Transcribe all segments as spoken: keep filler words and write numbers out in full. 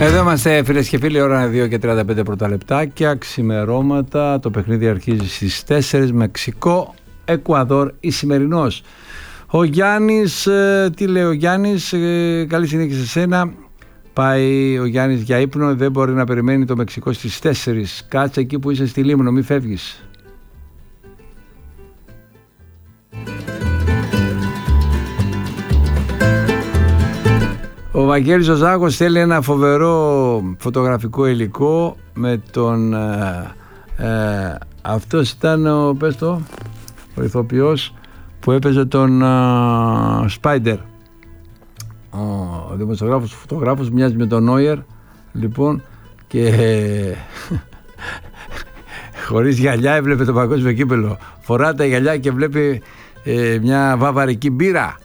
Εδώ είμαστε, φίλες και φίλοι, ώρα δύο και τριάντα πέντε πρώτα λεπτάκια, ξημερώματα. Το παιχνίδι αρχίζει στις τέσσερις, Μεξικό, Εκουαδόρ, Ισημερινός. Ο Γιάννης, ε, τι λέει ο Γιάννης, ε, καλή συνέχεια σε σένα. Πάει ο Γιάννης για ύπνο, δεν μπορεί να περιμένει το Μεξικό στις τέσσερις. Κάτσε εκεί που είσαι στη Λίμνο, μη φεύγεις. Ο Βαγγέλης ο Ζάγος θέλει ένα φοβερό φωτογραφικό υλικό με τον... Ε, ε, αυτός ήταν ο, πες το, ο ηθοποιός που έπαιζε τον ε, Σπάιντερ. Ο δημοσιογράφος, ο φωτογράφος μοιάζει με τον Νόιερ, λοιπόν, και ε, χωρίς γυαλιά έβλεπε το παγκόσμιο κύπελλο. Φορά τα γυαλιά και βλέπει ε, μια βαβαρική μπύρα.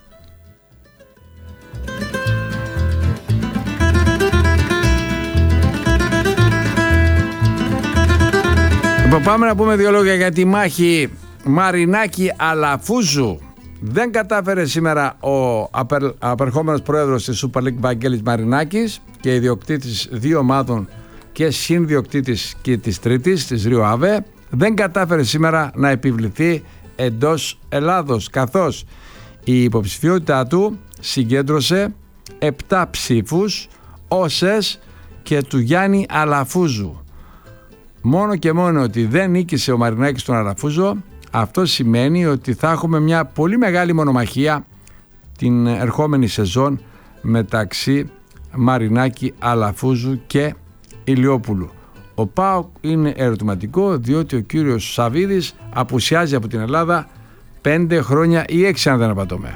Πάμε να πούμε δύο λόγια για τη μάχη Μαρινάκη-Αλαφούζου. Δεν κατάφερε σήμερα ο απερ, απερχόμενος πρόεδρος της Super League Βαγγέλης Μαρινάκης και ιδιοκτήτης δύο ομάδων και συνδιοκτήτης και της τρίτης, της Ρίο Αβε, δεν κατάφερε σήμερα να επιβληθεί εντός Ελλάδος, καθώς η υποψηφιότητά του συγκέντρωσε επτά ψήφους, όσες και του Γιάννη Αλαφούζου. Μόνο και μόνο ότι δεν νίκησε ο Μαρινάκης τον Αλαφούζο, αυτό σημαίνει ότι θα έχουμε μια πολύ μεγάλη μονομαχία την ερχόμενη σεζόν μεταξύ Μαρινάκη, Αλαφούζου και Ηλιόπουλου. Ο ΠΑΟΚ είναι ερωτηματικό, διότι ο κύριος Σαβίδης απουσιάζει από την Ελλάδα πέντε χρόνια ή έξι, αν δεν απατώμε.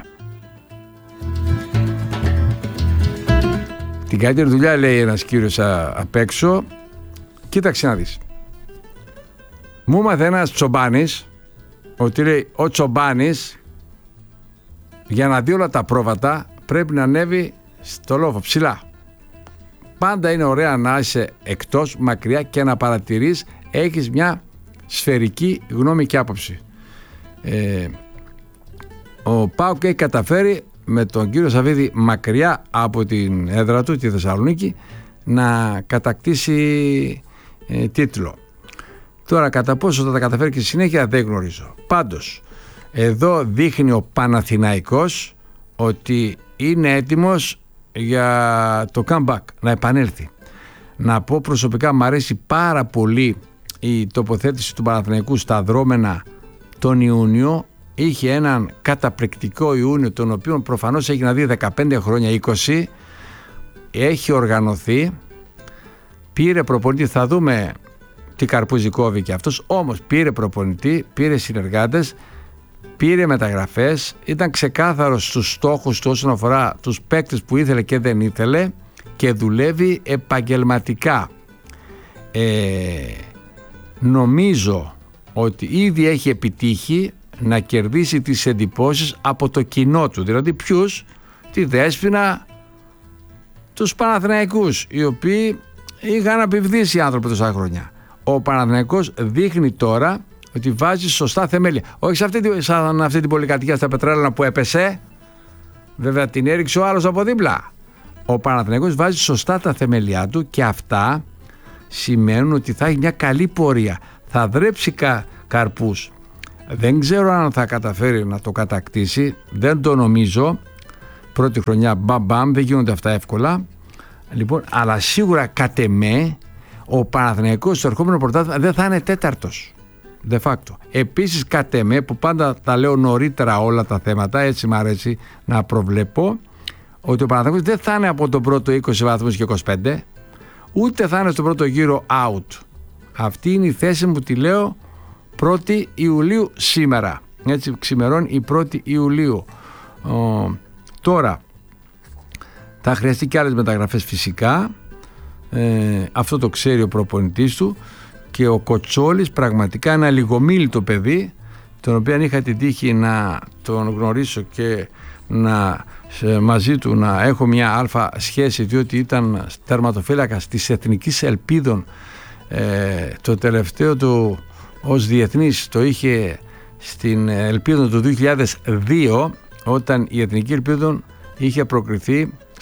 Την καλύτερη δουλειά, λέει ένας κύριος απ' έξω. Κοίταξε να δεις. Μου έμαθε ένας Τσομπάνης ότι, λέει, ο Τσομπάνης για να δει όλα τα πρόβατα πρέπει να ανέβει στο λόφο ψηλά. Πάντα είναι ωραία να είσαι εκτός, μακριά, και να παρατηρείς, έχεις μια σφαιρική γνώμη και άποψη. Ε, ο ΠΑΟΚ έχει καταφέρει με τον κύριο Σαββίδη μακριά από την έδρα του, τη Θεσσαλονίκη, να κατακτήσει ε, τίτλο. Τώρα κατά πόσο θα τα καταφέρει και στη συνέχεια δεν γνωρίζω. Πάντως εδώ δείχνει ο Παναθηναϊκός ότι είναι έτοιμος για το comeback, να επανέλθει. Να πω προσωπικά, μου αρέσει πάρα πολύ η τοποθέτηση του Παναθηναϊκού στα δρόμενα τον Ιούνιο. Είχε έναν καταπληκτικό Ιούνιο, τον οποίο προφανώς έχει να δει δεκαπέντε χρόνια, είκοσι. Έχει οργανωθεί, πήρε προπονητή, θα δούμε τι καρπούζι κόβει και αυτός, όμως πήρε προπονητή, πήρε συνεργάτες, πήρε μεταγραφές, ήταν ξεκάθαρος στους στόχους του όσον αφορά τους παίκτες που ήθελε και δεν ήθελε, και δουλεύει επαγγελματικά. Ε, νομίζω ότι ήδη έχει επιτύχει να κερδίσει τις εντυπώσεις από το κοινό του, δηλαδή ποιους? Τη Δέσποινα, τους Παναθηναϊκούς, οι οποίοι είχαν απειβδίσει οι άνθρωποι τόσα χρόνια. Ο Παναθηναϊκός δείχνει τώρα ότι βάζει σωστά θεμέλια. Όχι σε αυτή, σαν αυτή την πολυκατοικία στα Πετράλαινα που έπεσε, βέβαια την έριξε ο άλλος από δίπλα. Ο Παναθηναϊκός βάζει σωστά τα θεμέλια του και αυτά σημαίνουν ότι θα έχει μια καλή πορεία. Θα δρέψει κα, καρπούς. Δεν ξέρω αν θα καταφέρει να το κατακτήσει, δεν το νομίζω. Πρώτη χρονιά μπαμ μπαμ, δεν γίνονται αυτά εύκολα. Λοιπόν, αλλά σίγουρα κατ' εμέ ο Παναθηναϊκός στο ερχόμενο πρωτάθλημα δεν θα είναι τέταρτος de facto. Επίσης κατ' εμέ, που πάντα τα λέω νωρίτερα όλα τα θέματα, έτσι μου αρέσει να προβλέπω, ότι ο Παναθηναϊκός δεν θα είναι από τον πρώτο είκοσι βαθμούς και είκοσι πέντε, ούτε θα είναι στον πρώτο γύρο out. Αυτή είναι η θέση μου, τη λέω πρώτη Ιουλίου σήμερα. Έτσι ξημερώνει η πρώτη Ιουλίου. Ο, τώρα θα χρειαστεί και άλλες μεταγραφές φυσικά. Ε, αυτό το ξέρει ο προπονητής του, και ο Κοτσόλης πραγματικά ένα λιγομίλητο παιδί, τον οποίο είχα την τύχη να τον γνωρίσω και να μαζί του να έχω μια αλφα σχέση, διότι ήταν τερματοφύλακας της Εθνικής Ελπίδων. Ε, το τελευταίο του ως διεθνής το είχε στην Ελπίδων του δύο χιλιάδες δύο, όταν η Εθνική Ελπίδων είχε προκριθεί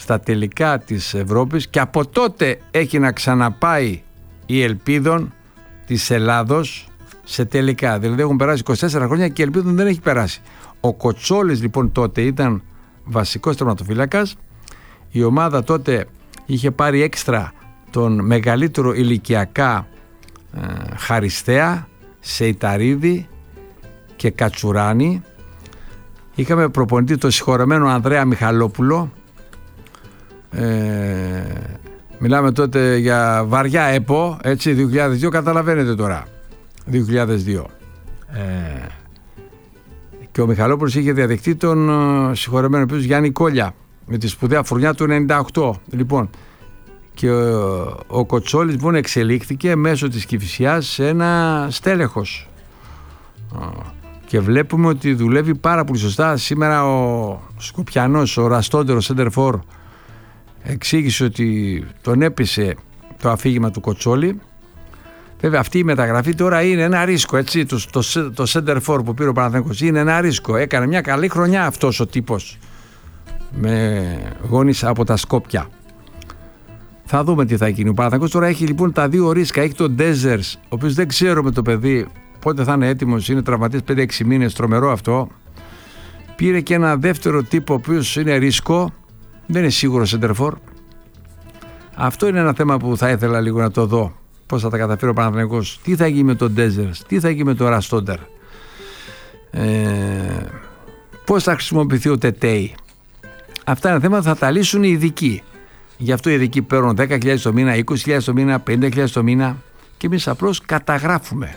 στα τελικά της Ευρώπης και από τότε έχει να ξαναπάει η Ελπίδων της Ελλάδος σε τελικά. Δηλαδή έχουν περάσει είκοσι τέσσερα χρόνια και η Ελπίδων δεν έχει περάσει. Ο Κοτσόλης λοιπόν τότε ήταν βασικός τερματοφύλακας. Η ομάδα τότε είχε πάρει έξτρα τον μεγαλύτερο ηλικιακά ε, Χαριστέα, Σεϊταρίδη και Κατσουράνη. Είχαμε προπονητή το συγχωρεμένο Ανδρέα Μιχαλόπουλο. Ε, μιλάμε τότε για βαριά ΕΠΟ, έτσι, δύο χιλιάδες δύο, καταλαβαίνετε τώρα, δύο χιλιάδες δύο. Ε, και ο Μιχαλόπουλος είχε διαδεχτεί τον ε, συγχωρεμένο επίσης Γιάννη Κόλια με τη σπουδαία φουρνιά του ενενήντα οκτώ. Λοιπόν, και ο, ο Κοτσόλης λοιπόν εξελίχθηκε μέσω της Κηφισιάς σε ένα στέλεχος και βλέπουμε ότι δουλεύει πάρα πολύ σωστά. Σήμερα ο Σκοπιανός, ο Ραστόντερος Σέντερφορ, εξήγησε ότι τον έπεισε το αφήγημα του Κοτσόλη. Βέβαια αυτή η μεταγραφή τώρα είναι ένα ρίσκο, έτσι, το, το, το Σέντερφορ που πήρε ο Παναθηναϊκός είναι ένα ρίσκο. Έκανε μια καλή χρονιά αυτός ο τύπος με γόνεις από τα Σκόπια. Θα δούμε τι θα γίνει. Ο Παναθηναϊκός τώρα έχει λοιπόν τα δύο ρίσκα. Έχει τον Ντέζερς, ο οποίος δεν ξέρουμε το παιδί πότε θα είναι έτοιμος, είναι τραυματίας πέντε έξι μήνες, τρομερό αυτό. Πήρε και ένα δεύτερο τύπο, ο οποίος είναι ρίσκο, δεν είναι σίγουρο σεντερφόρ. Αυτό είναι ένα θέμα που θα ήθελα λίγο να το δω. Πώς θα τα καταφέρει ο Παναθηναϊκός, τι θα γίνει με τον Ντέζερς, τι θα γίνει με τον Ραστόντερ, ε, πώς θα χρησιμοποιηθεί ο Τετέι. Αυτά είναι θέματα που θα τα λύσουν οι ειδικοί. Γι' αυτό οι ειδικοί παίρνουν δέκα χιλιάδες το μήνα, είκοσι χιλιάδες το μήνα, πενήντα χιλιάδες το μήνα και εμείς απλώς καταγράφουμε.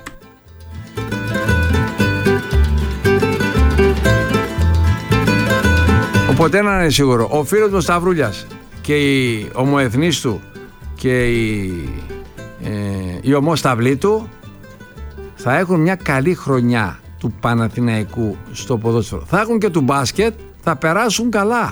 Οπότε ένα είναι σίγουρο, ο φίλος του Σταυρούλιας και οι ομοεθνείς του και οι, ε, οι ομόσταυλοί του θα έχουν μια καλή χρονιά του Παναθηναϊκού στο ποδόσφαιρο. Θα έχουν και του μπάσκετ, θα περάσουν καλά.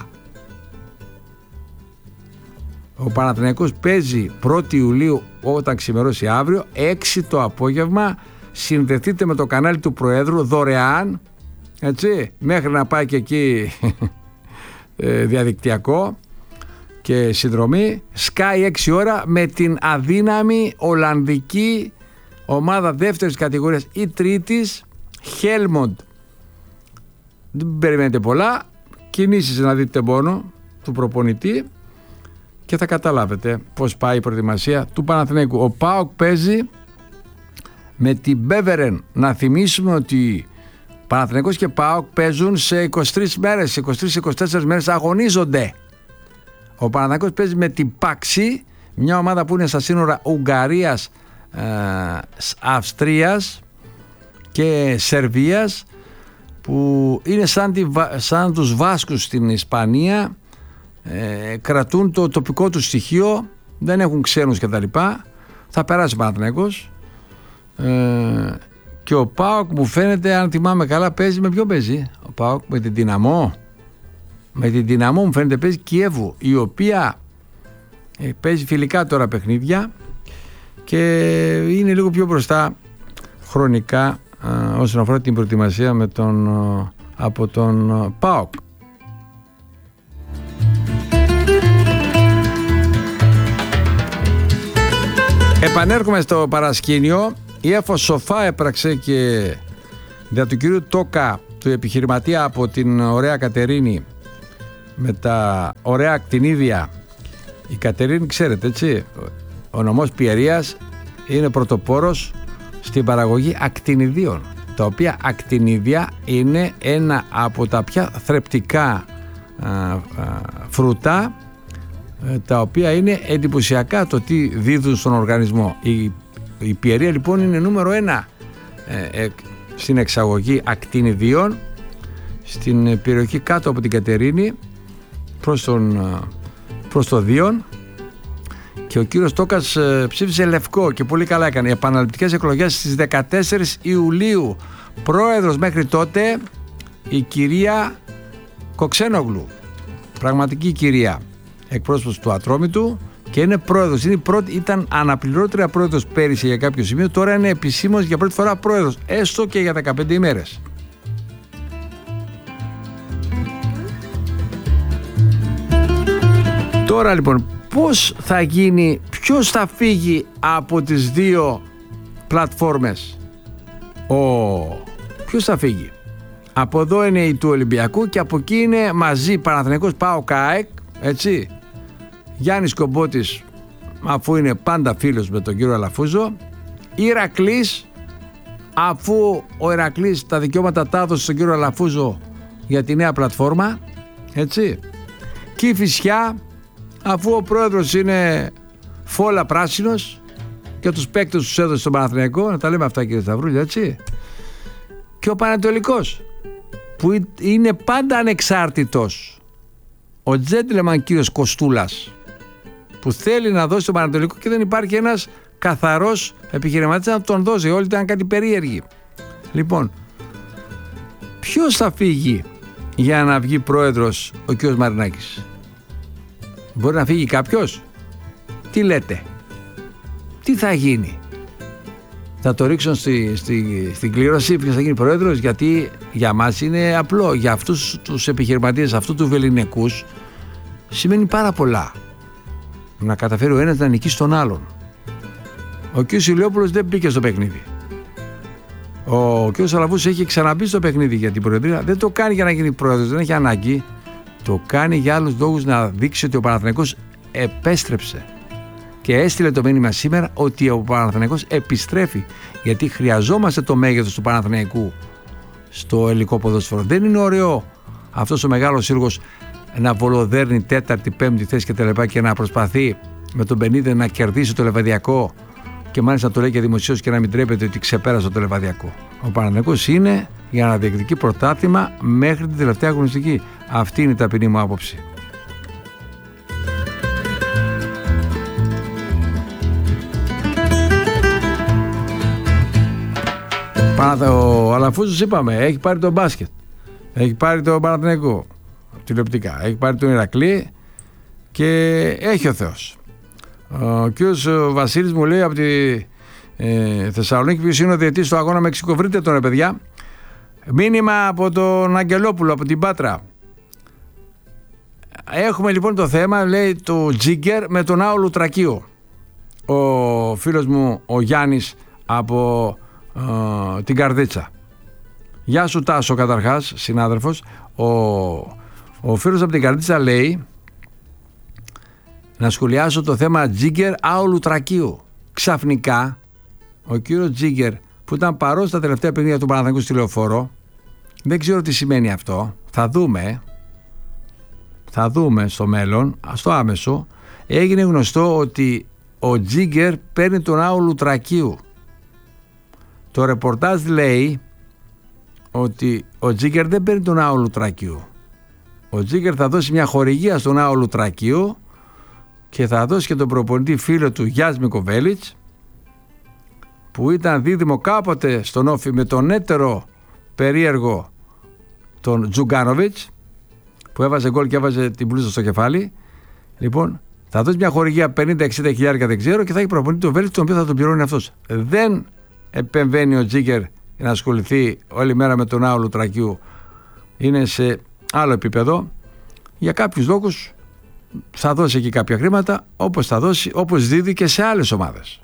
Ο Παναθηναϊκός παίζει πρώτη Ιουλίου όταν ξημερώσει αύριο, έξι το απόγευμα. Συνδεθείτε με το κανάλι του Προέδρου δωρεάν, έτσι, μέχρι να πάει και εκεί διαδικτυακό και συνδρομή. Sky έξι ώρα με την αδύναμη Ολλανδική ομάδα δεύτερης κατηγορίας ή τρίτης Χέλμοντ. Δεν περιμένετε πολλά, κινήσεις να δείτε μόνο του προπονητή και θα καταλάβετε πώς πάει η προετοιμασία του Παναθηναϊκού. Ο ΠΑΟΚ παίζει με την Μπέβερεν. Να θυμίσουμε ότι Παναθηναϊκός και ΠΑΟΚ παίζουν σε είκοσι τρεις μέρες, είκοσι τρεις είκοσι τέσσερις μέρες αγωνίζονται. Ο Παναθηναϊκός παίζει με την Πάξη, μια ομάδα που είναι στα σύνορα Ουγγαρίας, ε, Αυστρίας και Σερβίας, που είναι σαν, τη, σαν τους Βάσκους στην Ισπανία, ε, κρατούν το τοπικό του στοιχείο, δεν έχουν ξένους κτλ. Θα περάσει ο Παναθηναϊκός. Ε, και ο ΠΑΟΚ μου φαίνεται, αν θυμάμαι καλά, παίζει με ποιο παίζει ο ΠΑΟΚ, με την Δυναμό. Με την Δυναμό μου φαίνεται παίζει Κιέβου, η οποία ε, παίζει φιλικά τώρα παιχνίδια και είναι λίγο πιο μπροστά χρονικά ε, όσον αφορά την προετοιμασία με τον, ε, από τον ε, ΠΑΟΚ. Επανέρχομαι στο παρασκήνιο. Η ΕΦΟ σοφά έπραξε και δια του κυρίου Τόκα, του επιχειρηματία από την ωραία Κατερίνη, με τα ωραία ακτινίδια. Η Κατερίνη, ξέρετε, έτσι, ο νομός Πιερίας είναι πρωτοπόρος στην παραγωγή ακτινιδίων, τα οποία ακτινίδια είναι ένα από τα πιο θρεπτικά α, α, φρουτά, τα οποία είναι εντυπωσιακά το τι δίδουν στον οργανισμό. Η, η Πιερία λοιπόν είναι νούμερο ένα ε, ε, στην εξαγωγή ακτινιδίων στην περιοχή κάτω από την Κατερίνη προς, τον, προς το Δίον, και ο κύριος Τόκας ε, ψήφισε λευκό και πολύ καλά έκανε. Οι επαναληπτικές εκλογές στις δεκατέσσερις Ιουλίου. Πρόεδρος μέχρι τότε η κυρία Κοξένογλου, πραγματική κυρία, εκπρόσωπος του Ατρόμητου, και είναι πρόεδρος. Είναι πρώτη, ήταν αναπληρώτρια πρόεδρος πέρυσι για κάποιο σημείο, τώρα είναι επισήμως για πρώτη φορά πρόεδρος, έστω και για δεκαπέντε ημέρες. Τώρα λοιπόν, πώς θα γίνει, ποιος θα φύγει από τις δύο πλατφόρμες? Ο... Ποιος θα φύγει? Από εδώ είναι η του Ολυμπιακού και από εκεί είναι μαζί Παναθηναϊκός, ΠΑΟΚ, ΑΕΚ, έτσι. Γιάννης Κομπότης, αφού είναι πάντα φίλος με τον κύριο Αλαφούζο. Ηρακλής, αφού ο Ηρακλής τα δικαιώματα τα έδωσε στον κύριο Αλαφούζο για τη νέα πλατφόρμα, έτσι. Κηφισιά, αφού ο πρόεδρος είναι φόλα πράσινος και τους παίκτες τους έδωσε στον Παναθηναϊκό, να τα λέμε αυτά κύριε Σταυρούλη, έτσι. Και ο Πανατολικός, που είναι πάντα ανεξάρτητος, ο τζέντλεμαν κύριος Κοστούλας, που θέλει να δώσει τον Πανατολικό και δεν υπάρχει ένας καθαρός επιχειρηματίας να τον δώσει. Όλοι ήταν κάτι περίεργοι. Λοιπόν, ποιος θα φύγει για να βγει πρόεδρος ο κύριος Μαρινάκης? Μπορεί να φύγει κάποιος? Τι λέτε? Τι θα γίνει? Θα το ρίξουν στη, στη, στην κλήρωση ποιος θα γίνει πρόεδρος? Γιατί για μας είναι απλό. Για αυτούς τους επιχειρηματίες, αυτού του βεληνικούς, σημαίνει πάρα πολλά να καταφέρει ο ένας να νικήσει τον άλλον. Ο κ. Ηλιόπουλος δεν μπήκε στο παιχνίδι. Ο κ. Αλαφούζος έχει ξαναμπεί στο παιχνίδι για την προεδρία. Δεν το κάνει για να γίνει πρόεδρος, δεν έχει ανάγκη. Το κάνει για άλλους λόγους, να δείξει ότι ο Παναθηναϊκός επέστρεψε. Και έστειλε το μήνυμα σήμερα ότι ο Παναθηναϊκός επιστρέφει. Γιατί χρειαζόμαστε το μέγεθος του Παναθηναϊκού στο ελληνικό ποδόσφαιρο. Δεν είναι ωραίο αυτός ο μεγάλος σύλλογος να βολοδέρνει τέταρτη, πέμπτη θέση και τα λοιπά και να προσπαθεί με τον πενήντα να κερδίσει το Λεβαδιακό και μάλιστα να το λέει και δημοσίως και να μην τρέπεται ότι ξεπέρασε το Λεβαδιακό. Ο Παναθηναϊκός είναι για να διεκδικεί πρωτάθλημα μέχρι την τελευταία αγωνιστική. Αυτή είναι η ταπεινή μου άποψη. Ο Αλαφούζος είπαμε, έχει πάρει το μπάσκετ, έχει πάρει το Παναθηναϊκό τηλεοπτικά, έχει πάρει τον Ηρακλή και έχει ο Θεός. Ο κ. Βασίλης μου λέει από τη ε, Θεσσαλονίκη, ποιος είναι ο διαιτητής στο αγώνα Μεξικό? Βρείτε τον ρε παιδιά. Μήνυμα από τον Αγγελόπουλο από την Πάτρα. Έχουμε λοιπόν το θέμα, λέει, του Τζίγκερ με τον Άο Λουτρακίου. Ο φίλος μου ο Γιάννης από ε, την Καρδίτσα. Γεια σου Τάσο, καταρχάς συνάδελφος. Ο, ο φίλος από την Καρδίτσα λέει να σχολιάσω το θέμα Τζίγκερ Άο Λουτρακίου. Ξαφνικά ο κύριος Τζίγκερ, που ήταν παρόν στα τελευταία παιχνίδια του Παναθηναϊκού στη Λεωφόρο, δεν ξέρω τι σημαίνει αυτό, θα δούμε θα δούμε στο μέλλον, στο άμεσο, έγινε γνωστό ότι ο Τζίγκερ παίρνει τον Άο Λουτρακίου. Το ρεπορτάζ λέει ότι ο Τζίγκερ δεν παίρνει τον Άο Λουτρακίου. Ο Τζίγκερ θα δώσει μια χορηγία στον Άο Λουτρακίου και θα δώσει και τον προπονητή φίλο του Γιάσμι Κοβέλιτς, που ήταν δίδυμο κάποτε στον Όφη με τον έτερο περίεργο τον Τζουγκάνοβιτς, που έβαζε γκολ και έβαζε την μπλούζα στο κεφάλι. Λοιπόν, θα δώσει μια χορηγία πενήντα εξήντα χιλιάρικα, δεν ξέρω, και θα έχει προπονητή τον Βέλιτς, τον οποίο θα τον πληρώνει αυτός. Δεν επεμβαίνει ο Τζίγκερ να ασχοληθεί όλη μέρα με τον Άο Λουτρακίου. Είναι σε άλλο επίπεδο. Για κάποιους λόγους θα δώσει εκεί κάποια χρήματα, όπως θα δώσει, όπως δίδει και σε άλλες ομάδες.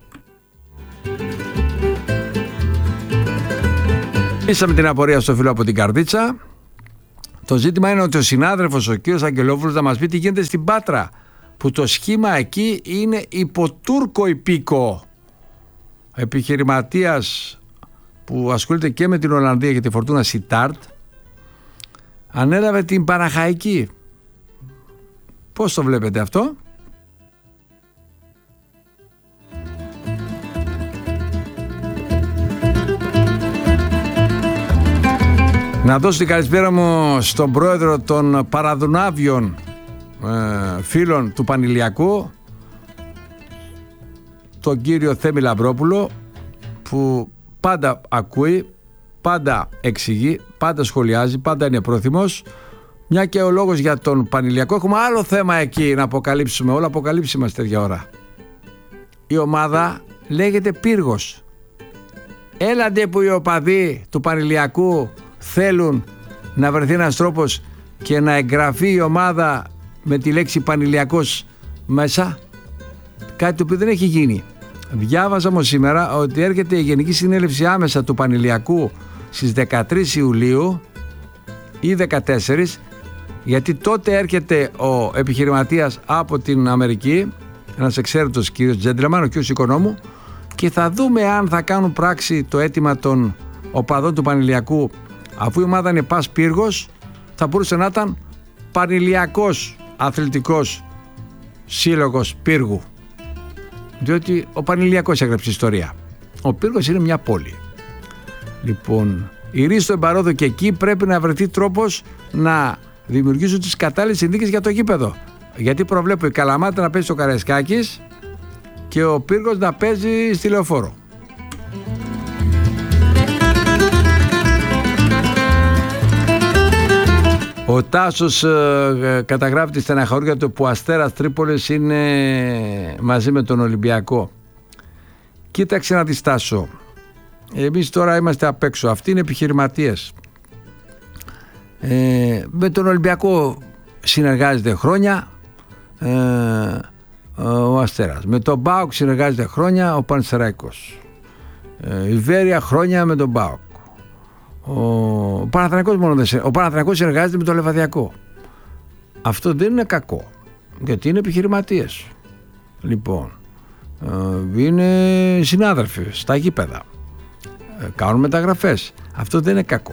Είσαμε την απορία στο φίλο από την Καρδίτσα. Το ζήτημα είναι ότι ο συνάδελφος ο κύριος Αγγελόπουλος θα μας πει τι γίνεται στην Πάτρα, που το σχήμα εκεί είναι υποτούρκο υπήκο. Επιχειρηματίας που ασχολείται και με την Ολλανδία και τη Φορτούνα Σιτάρτ, ανέλαβε την Παναχαϊκή. Πώς το βλέπετε αυτό? Να δώσω την καλησπέρα μου στον πρόεδρο των Παραδουνάβιων ε, φίλων του Πανηλιακού, τον κύριο Θέμη Λαμπρόπουλο, που πάντα ακούει, πάντα εξηγεί, πάντα σχολιάζει, πάντα είναι πρόθυμος. Μια και ο λόγος για τον Πανηλιακό, έχουμε άλλο θέμα εκεί να αποκαλύψουμε, όλα αποκαλύψει μας τέτοια ώρα. Η ομάδα λέγεται Πύργος. Έλαντε που οι οπαδοί του Πανηλιακού θέλουν να βρεθεί ένας τρόπος και να εγγραφεί η ομάδα με τη λέξη Πανηλιακός μέσα, κάτι το οποίο δεν έχει γίνει. Διάβαζα όμως σήμερα ότι έρχεται η Γενική Συνέλευση άμεσα του Πανηλιακού στις δεκατρείς Ιουλίου ή δεκατέσσερις, γιατί τότε έρχεται ο επιχειρηματίας από την Αμερική, ένας εξαίρετος κύριος τζέντλεμαν, ο κύριος Οικονόμου, και θα δούμε αν θα κάνουν πράξη το αίτημα των οπαδών του Πανηλιακού, αφού η ομάδα είναι Πας Πύργος, θα μπορούσε να ήταν Πανηλιακός Αθλητικός Σύλλογος Πύργου, διότι ο Πανηλιακός έγραψε ιστορία. Ο Πύργος είναι μια πόλη. Λοιπόν, η Ρίστο Εμπαρόδο και εκεί πρέπει να βρεθεί τρόπος να δημιουργήσουν τις κατάλληλες συνθήκες για το γήπεδο. Γιατί προβλέπω η Καλαμάτα να παίζει στο Καραϊσκάκης και ο Πύργος να παίζει στη Λεωφόρο. Ο Τάσος ε, καταγράφει τη στεναχωρία του που ο Αστέρας Τρίπολης είναι μαζί με τον Ολυμπιακό. Κοίταξε να δεις, Τάσο. Εμείς τώρα είμαστε απ' έξω. Αυτοί είναι επιχειρηματίες. Ε, με τον Ολυμπιακό συνεργάζεται χρόνια ε, ο Αστέρας. Με τον ΠΑΟΚ συνεργάζεται χρόνια ο Πανσεραϊκός. Ε, η Βέρεια χρόνια με τον ΠΑΟΚ. Ο Παναθηναϊκός μόνο δεν σε... Ο Παναθηναϊκός συνεργάζεται με το Λεβαδιακό. Αυτό δεν είναι κακό, γιατί είναι επιχειρηματίες. Λοιπόν, ε, είναι συνάδελφοι στα γήπεδα. Ε, κάνουν μεταγραφές. Αυτό δεν είναι κακό.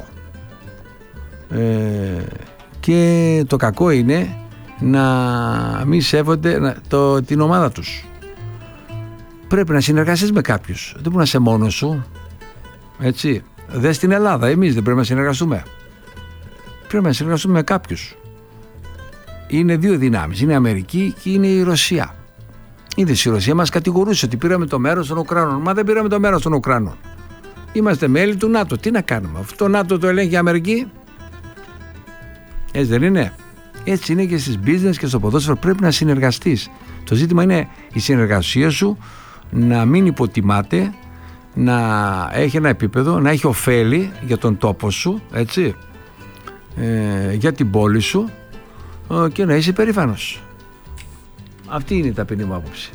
Ε, και το κακό είναι να μην σέβονται να, το, την ομάδα τους. Πρέπει να συνεργαστείς με κάποιους. Δεν μπορεί να είσαι μόνος σου. Έτσι. Δε στην Ελλάδα, εμείς δεν πρέπει να συνεργαστούμε. Πρέπει να συνεργαστούμε με κάποιους. Είναι δύο δυνάμεις. Είναι η Αμερική και είναι η Ρωσία. Είδες, η Ρωσία μας κατηγορούσε ότι πήραμε το μέρος των Ουκρανών. Μα δεν πήραμε το μέρος των Ουκρανών. Είμαστε μέλη του ΝΑΤΟ. Τι να κάνουμε? Αυτό το ΝΑΤΟ το ελέγχει η Αμερική. Έτσι δεν είναι? Έτσι είναι και στις business και στο ποδόσφαιρο. Πρέπει να συνεργαστείς. Το ζήτημα είναι η συνεργασία σου να μην υποτιμάται, να έχει ένα επίπεδο, να έχει ωφέλη για τον τόπο σου, έτσι, ε, για την πόλη σου, ε, και να είσαι περήφανος. Αυτή είναι η ταπεινή μου άποψη.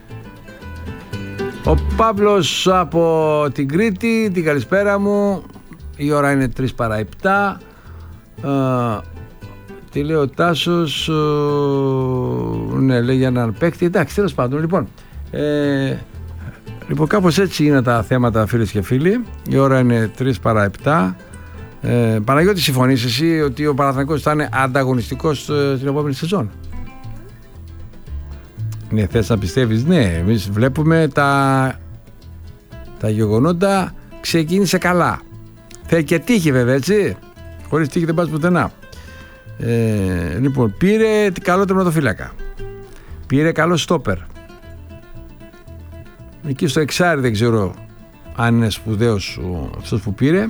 Ο Παύλος από την Κρήτη, την καλησπέρα μου. Η ώρα είναι τρεις παρά επτά. Ε, τι λέει ο Τάσος? Ε, ναι, λέει για έναν παίκτη. Εντάξει, τέλος πάντων, λοιπόν. Ε, Λοιπόν, κάπως έτσι είναι τα θέματα, φίλες και φίλοι. Η ώρα είναι τρεις παρά επτά. Ε, Παναγιώτη, συμφωνείς εσύ ότι ο Παναθηναϊκός θα είναι ανταγωνιστικός ε, στην επόμενη σεζόν? Ναι, θες να πιστεύεις? Ναι, εμείς βλέπουμε τα, τα γεγονότα. Ξεκίνησε καλά. Θέλει και τύχη βέβαια, έτσι. Χωρίς τύχη δεν πας πουθενά. Ε, λοιπόν, πήρε καλό τερματοφύλακα. Πήρε καλό στόπερ. Εκεί στο εξάρι δεν ξέρω αν είναι σπουδαίος αυτός που πήρε.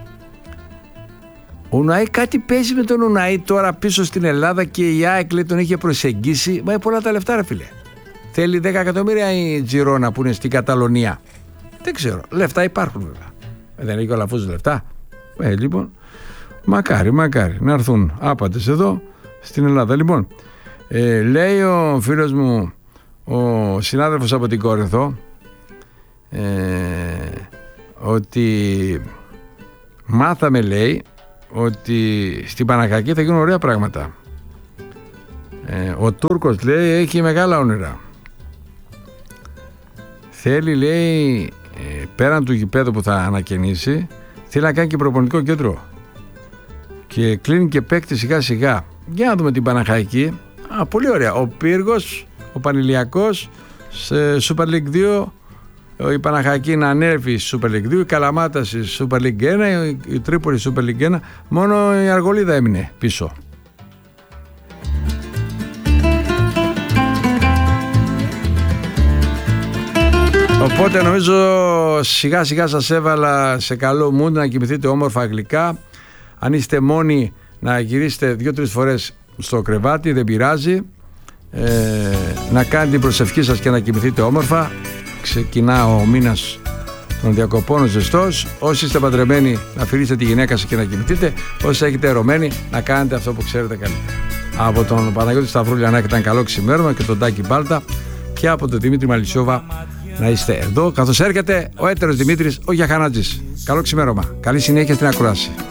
Ο Ουναή κάτι παίζει με τον Ουναή τώρα πίσω στην Ελλάδα και η ΑΕΚ λέει τον είχε προσεγγίσει. Μα είναι πολλά τα λεφτά, ρε φίλε. Θέλει δέκα εκατομμύρια η Τζιρόνα που είναι στην Καταλωνία. Δεν ξέρω. Λεφτά υπάρχουν βέβαια. Δεν έχει ο Λαφούζος λεφτά. Ε, λοιπόν, μακάρι, μακάρι να έρθουν άπαντες εδώ στην Ελλάδα. Λοιπόν, ε, λέει ο φίλος μου, ο συνάδελφος από την Κόρινθο, Ε, ότι μάθαμε, λέει, ότι στην Παναχαϊκή θα γίνουν ωραία πράγματα. ε, ο Τούρκος, λέει, έχει μεγάλα όνειρα. Θέλει, λέει, ε, πέραν του γηπέδου που θα ανακαινήσει, θέλει να κάνει και προπονητικό κέντρο και κλείνει και παίκτη σιγά σιγά. Για να δούμε την Παναχαϊκή. Α, πολύ ωραία. Ο Πύργος, ο Πανηλιακός σε Super League δύο, η Παναχαϊκή να ανέβει στη Super League δύο, η Καλαμάτα στη Super League ένα, η Τρίπολη στη Super League ένα, μόνο η Αργολίδα έμεινε πίσω. Οπότε νομίζω σιγά σιγά σας έβαλα σε καλό mood να κοιμηθείτε όμορφα γλυκά. Αν είστε μόνοι, να γυρίσετε δύο-τρεις φορές στο κρεβάτι, δεν πειράζει. Ε, να κάνετε την προσευχή σας και να κοιμηθείτε όμορφα. Ξεκινά ο μήνας των διακοπών, ο ζεστός. Όσοι είστε παντρεμένοι, να φιλήσετε τη γυναίκα σας και να κοιμηθείτε. Όσοι έχετε ερωμένοι, να κάνετε αυτό που ξέρετε καλύτερα. από τον Παναγιώτη Σταυρούλια να έχετε ένα καλό ξημέρωμα και τον Τάκη Μπάλτα, και από τον Δημήτρη Μαλισσόβα να είστε εδώ καθώς έρχεται ο έτερος Δημήτρης ο Γιαχανάτζης. Καλό ξημέρωμα, καλή συνέχεια στην ακρόαση.